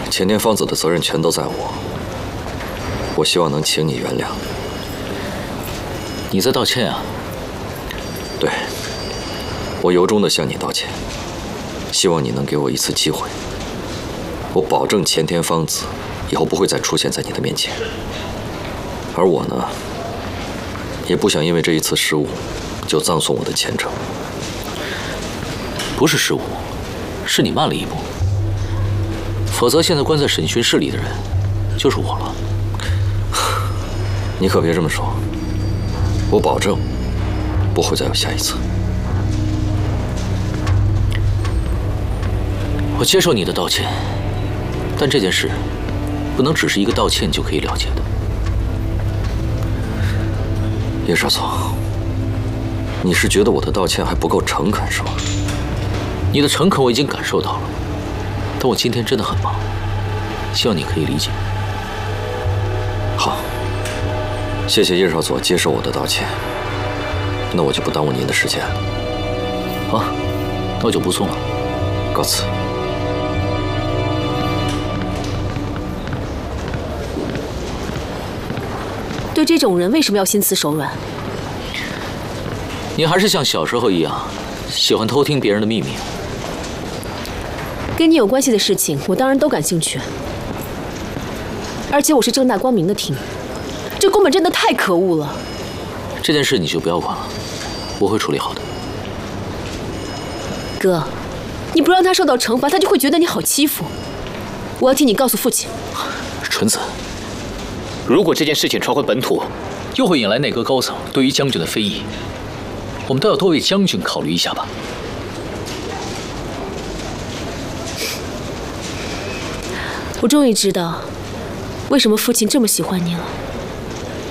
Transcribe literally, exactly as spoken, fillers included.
前田芳子的责任全都在我。我希望能请你原谅。 你在道歉啊？ 对，我由衷的向你道歉，希望你能给我一次机会。我保证前田芳子以后不会再出现在你的面前。而我呢，也不想因为这一次失误，就葬送我的前程。 不是失误，是你慢了一步。否则现在关在审讯室里的人，就是我了。 你可别这么说，我保证不会再有下一次。 我接受你的道歉，但这件事不能只是一个道歉就可以了结的。 叶少佐，你是觉得我的道歉还不够诚恳是吗？ 你的诚恳我已经感受到了，但我今天真的很忙，希望你可以理解。 好，谢谢叶少佐接受我的道歉，那我就不耽误您的时间了。 好，那我就不送了， 告辞。 对这种人为什么要心慈手软？ 你还是像小时候一样，喜欢偷听别人的秘密。 跟你有关系的事情，我当然都感兴趣，而且我是正大光明的听。这宫本真的太可恶了。 这件事你就不要管了，我会处理好的。 哥，你不让他受到惩罚，他就会觉得你好欺负。我要替你告诉父亲。 纯子，如果这件事情传回本土，又会引来内阁高层对于将军的非议。我们都要多为将军考虑一下吧。 我终于知道，为什么父亲这么喜欢你了。